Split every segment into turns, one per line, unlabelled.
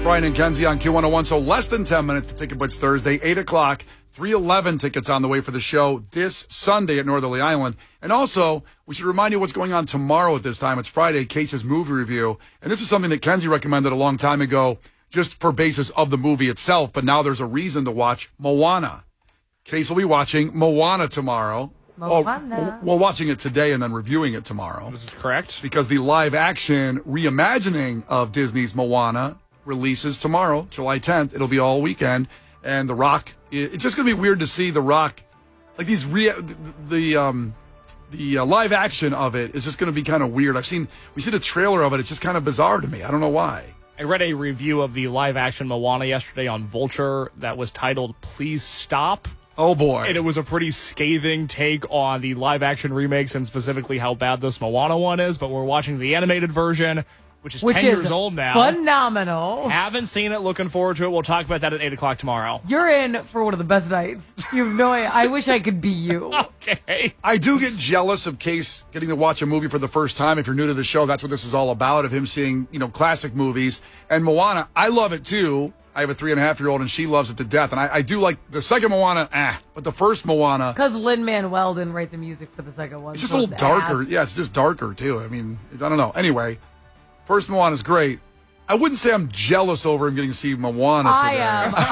Brian and Kenzie on Q101. So less than 10 minutes to Ticket Blitz Thursday, 8 o'clock. 311 tickets on the way for the show this Sunday at Northerly Island. And also, we should remind you what's going on tomorrow at this time. It's Friday, Case's movie review. And this is something that Kenzie recommended a long time ago just for basis of the movie itself. But now there's a reason to watch Moana. Case will be watching Moana tomorrow.
Moana.
Well, watching it today and then reviewing it tomorrow.
This is correct.
Because the live-action reimagining of Disney's Moana releases tomorrow, July 10th. It'll be all weekend. And The Rock, it's just going to be weird to see The Rock, like these, the live action of it is just going to be kind of weird. We see the trailer of it. It's just kind of bizarre to me. I don't know why.
I read a review of the live action Moana yesterday on Vulture that was titled Please Stop.
Oh, boy.
And it was a pretty scathing take on the live action remakes and specifically how bad this Moana one is. But we're watching the animated version, which is 10 years old now.
Phenomenal.
Haven't seen it. Looking forward to it. We'll talk about that at 8 o'clock tomorrow.
You're in for one of the best nights. You have no idea. I wish I could be you.
Okay.
I do get jealous of Case getting to watch a movie for the first time. If you're new to the show, that's what this is all about, of him seeing, classic movies. And Moana, I love it too. I have a 3.5-year-old and she loves it to death. And I do like the second Moana, but the first Moana.
Because Lin-Manuel didn't write the music for the second one.
It's just a little darker. Yeah, it's just darker too. I mean, I don't know. Anyway. First Moana is great. I wouldn't say I'm jealous over him getting to see Moana today.
I am.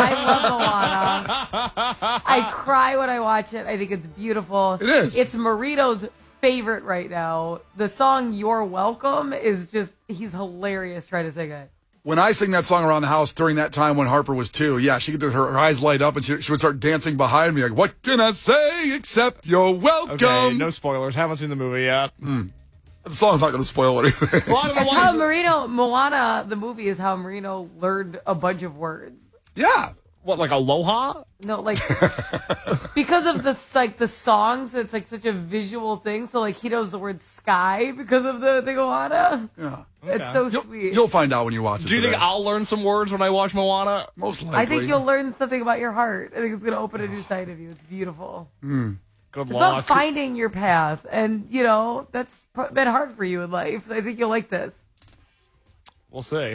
I love Moana. I cry when I watch it. I think it's beautiful.
It is.
It's Marito's favorite right now. The song You're Welcome is just, he's hilarious trying to sing it.
When I sing that song around the house during that time when Harper was 2, yeah, she could her eyes light up and she would start dancing behind me like, what can I say except you're welcome?
Okay, no spoilers. Haven't seen the movie yet.
The song's not going to spoil anything.
It's how Moana, the movie, is how Marino learned a bunch of words.
Yeah.
What, like aloha?
No, like, because of the songs, it's like such a visual thing. So, like, he knows the word sky because of the Moana.
Yeah.
It's so sweet.
You'll find out when you watch it.
Do you think I'll learn some words when I watch Moana?
Most likely.
I think you'll learn something about your heart. I think it's going to open a new side of you. It's beautiful.
Good
It's
luck.
about finding your path. And, that's been hard for you in life. I think you'll like this.
We'll see.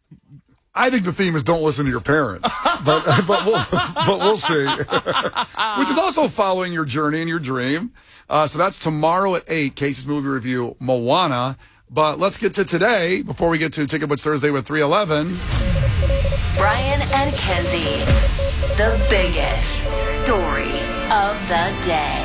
I think the theme is don't listen to your parents, but we'll see. Which is also following your journey and your dream. So that's tomorrow at 8, Case's movie review, Moana. But let's get to today before we get to Ticket Blitz Thursday with 311.
Brian and Kenzie, the biggest story of the day.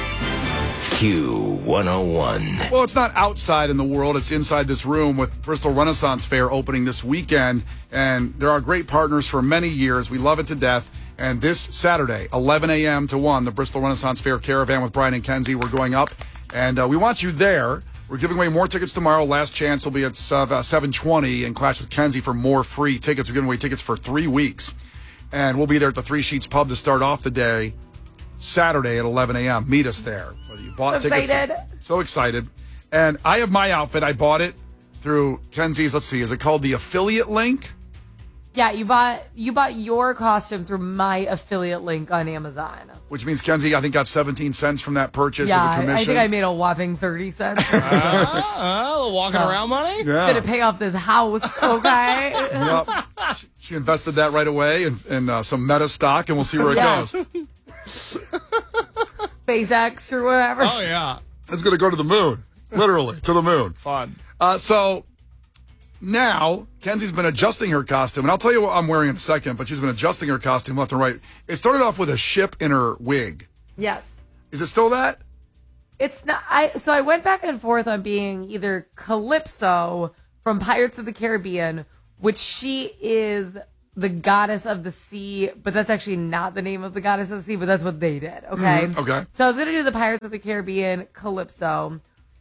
Q101.
Well, it's not outside in the world. It's inside this room with Bristol Renaissance Fair opening this weekend. And there are great partners for many years. We love it to death. And this Saturday, 11 a.m. to 1, the Bristol Renaissance Fair Caravan with Brian and Kenzie. We're going up. And we want you there. We're giving away more tickets tomorrow. Last chance will be at 7:20 in Clash with Kenzie for more free tickets. We're giving away tickets for 3 weeks. And we'll be there at the Three Sheets Pub to start off the day, Saturday at 11 a.m. Meet us there. Whether you bought tickets. So excited. And I have my outfit. I bought it through Kenzie's, let's see, is it called the affiliate link?
Yeah, you bought your costume through my affiliate link on Amazon.
Which means Kenzie, I think, got 17 cents from that purchase as a
Yeah,
commission.
I think I made a whopping 30 cents.
Walking around money?
Yeah.
Gonna pay off this house, okay?
Yep. She invested that right away in some meta stock, and we'll see where it
Yeah.
goes.
SpaceX or whatever.
Oh, yeah.
It's going to go to the moon. Literally, to the moon.
Fun.
So now, Kenzie's been adjusting her costume, and I'll tell you what I'm wearing in a second, but she's been adjusting her costume left and right. It started off with a ship in her wig.
Yes.
Is it still that?
It's not. So I went back and forth on being either Calypso from Pirates of the Caribbean, which she is the goddess of the sea, but that's actually not the name of the goddess of the sea, but that's what they did. Okay.
Okay.
So I was going to do the Pirates of the Caribbean Calypso,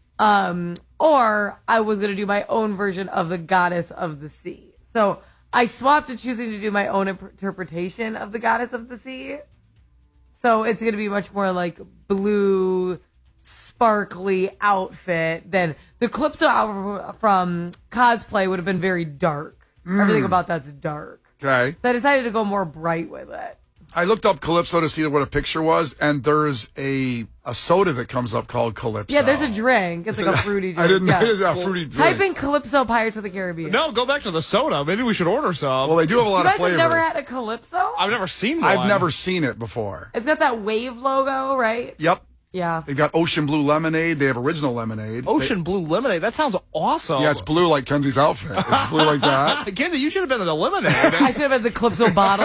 or I was going to do my own version of the goddess of the sea. So I swapped to choosing to do my own interpretation of the goddess of the sea. So it's going to be much more like blue, sparkly outfit than the Calypso outfit from cosplay would have been very dark. Everything about that's dark.
Okay.
So I decided to go more bright with it.
I looked up Calypso to see what a picture was, and there's a soda that comes up called Calypso.
Yeah, there's a drink. It's like a fruity drink.
I didn't know
yeah.
it was a fruity drink.
Type in Calypso Pirates of the Caribbean.
No, go back to the soda. Maybe we should order some.
Well, they do have a lot
You
of
guys
flavors.
have never had a Calypso?
I've never seen one.
I've never seen it before.
It's got that wave logo, right?
Yep.
Yeah.
They've got Ocean Blue Lemonade. They have Original Lemonade.
Ocean Blue Lemonade. That sounds awesome.
Yeah, it's blue like Kenzie's outfit. It's blue like that.
Kenzie, you should have been in the lemonade.
I should have had the Calypso bottle.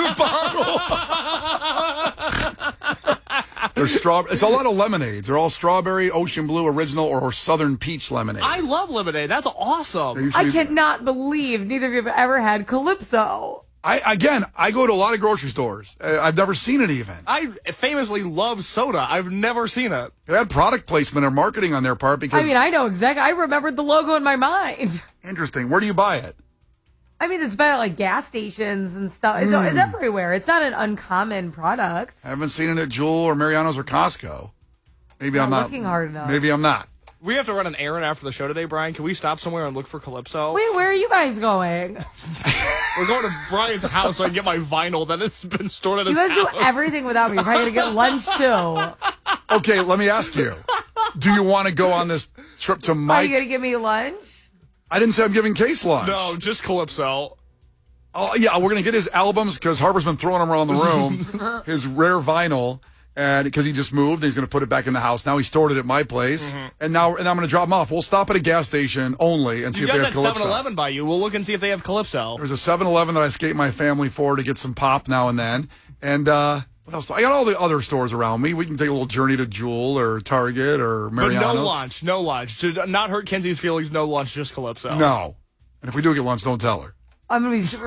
There's It's a lot of lemonades. They're all strawberry, Ocean Blue, Original, or Southern Peach Lemonade.
I love lemonade. That's awesome.
I cannot believe neither of you have ever had Calypso.
I go to a lot of grocery stores. I've never seen it even.
I famously love soda. I've never seen it.
They had product placement or marketing on their part because.
I mean, I know exactly. I remembered the logo in my mind.
Interesting. Where do you buy it?
I mean, it's been at like gas stations and stuff. It's everywhere. It's not an uncommon product.
I haven't seen it at Jewel or Mariano's or Costco. Maybe I'm not
looking hard enough.
Maybe I'm not.
We have to run an errand after the show today, Brian. Can we stop somewhere and look for Calypso?
Wait, where are you guys going?
We're going to Brian's house so I can get my vinyl that has been stored at
You
his
guys
house.
do everything without me. You're probably going to get lunch too.
Okay, let me ask you. Do you want to go on this trip to
Are
Mike?
you going to give me lunch?
I didn't say I'm giving Case lunch.
No, just Calypso.
Oh, yeah, we're going to get his albums because Harper's been throwing them around the room. His rare vinyl. And because he just moved, and he's going to put it back in the house. Now he stored it at my place, and I'm going to drop him off. We'll stop at a gas station only and see
You
if they
got
have
that
Calypso.
7-Eleven by you. We'll look and see if they have Calypso.
There's a 7-Eleven that I escape my family for to get some pop now and then. And what else? I got all the other stores around me. We can take a little journey to Jewel or Target or
But
Mariano's.
no lunch. No lunch. To not hurt Kenzie's feelings, no lunch, just Calypso.
No. And if we do get lunch, don't tell her.
I'm going to be super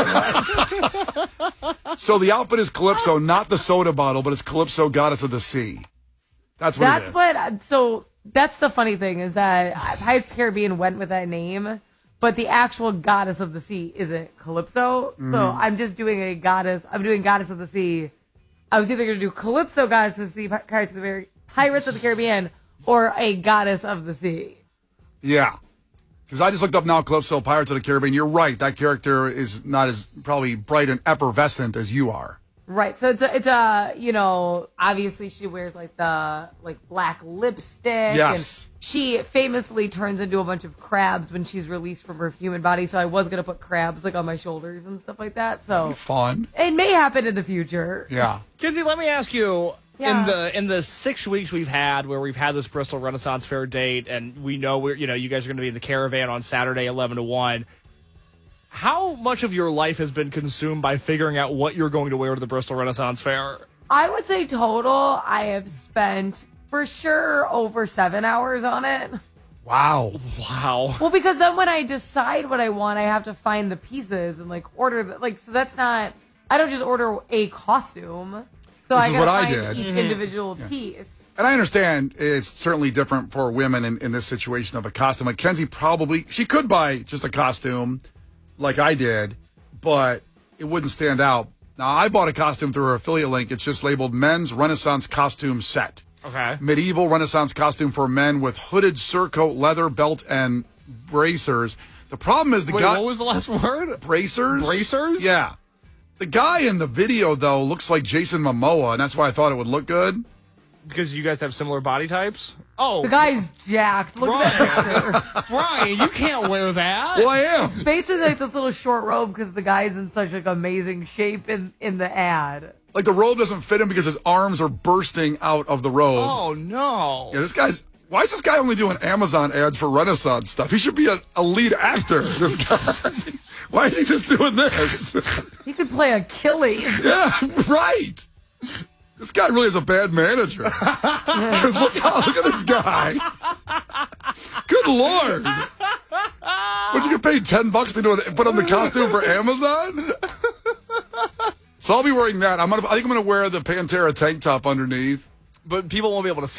mad.
So the outfit is Calypso, not the soda bottle, but it's Calypso, Goddess of the Sea. That's what it is.
So that's the funny thing is that Pirates of the Caribbean went with that name, but the actual Goddess of the Sea isn't Calypso. So I'm just doing I'm doing Goddess of the Sea. I was either going to do Calypso, Goddess of the Sea, Pirates of the Caribbean, or a Goddess of the Sea.
Yeah. Because I just looked up now Calypso, Pirates of the Caribbean. You're right. That character is not as probably bright and effervescent as you are.
Right. So it's a obviously she wears like the black lipstick.
Yes.
And she famously turns into a bunch of crabs when she's released from her human body. So I was going to put crabs on my shoulders and stuff like that. So
Fun.
it may happen in the future.
Yeah.
Kenzie, let me ask you.
Yeah.
In the 6 weeks we've had where we've had this Bristol Renaissance Fair date, and we know you guys are going to be in the caravan on Saturday 11 to 1. How much of your life has been consumed by figuring out what you're going to wear to the Bristol Renaissance Fair?
I would say total I have spent for sure over 7 hours on it.
Wow.
Wow.
Well, because then when I decide what I want, I have to find the pieces and order so that's not. I don't just order a costume. So
This
I
is
gotta
what I
find
did.
each individual piece.
And I understand it's certainly different for women in this situation of a costume. Like Kenzie she could buy just a costume like I did, but it wouldn't stand out. Now, I bought a costume through her affiliate link. It's just labeled Men's Renaissance Costume Set.
Okay.
Medieval Renaissance costume for men with hooded surcoat, leather belt, and bracers. The problem is
Wait, what was the last word?
Bracers?
Bracers?
Yeah. The guy in the video, though, looks like Jason Momoa, and that's why I thought it would look good.
Because you guys have similar body types? Oh.
The guy's jacked. Look at that picture.
Brian, you can't wear that.
Well, I am.
Basically like this little short robe because the guy's in such amazing shape in the ad.
Like the robe doesn't fit him because his arms are bursting out of the robe.
Oh, no.
Yeah, why is this guy only doing Amazon ads for Renaissance stuff? He should be a lead actor, this guy. Why is he just doing this?
He could play Achilles.
Yeah, right. This guy really is a bad manager. Because look at this guy. Good Lord. Would you get paid $10 to put on the costume for Amazon? So I'll be wearing that. I think I'm going to wear the Pantera tank top underneath.
But people won't be able to see